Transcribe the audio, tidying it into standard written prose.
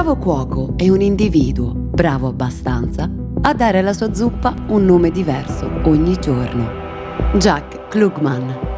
bravo cuoco è un individuo bravo abbastanza a dare alla sua zuppa un nome diverso ogni giorno. Jack Klugman.